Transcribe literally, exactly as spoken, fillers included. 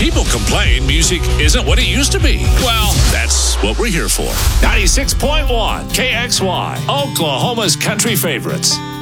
People complain music isn't what it used to be. Well, that's what we're here for. ninety-six point one K X Y, Oklahoma's country favorites.